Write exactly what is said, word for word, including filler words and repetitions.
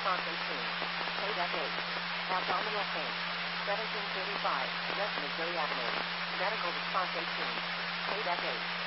response eighteen. Paid F eight. Abdominal pain. seventeen thirty-five. West Missouri Avenue. Medical response eighteen. Paid F eight.